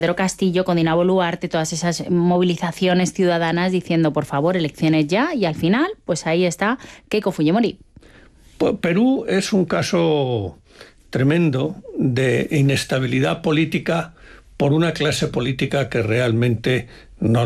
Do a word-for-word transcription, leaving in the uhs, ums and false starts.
Pedro Castillo, con Dina Boluarte, todas esas movilizaciones ciudadanas diciendo, por favor, elecciones ya, y al final, pues ahí está Keiko Fujimori. Perú es un caso tremendo de inestabilidad política por una clase política que realmente no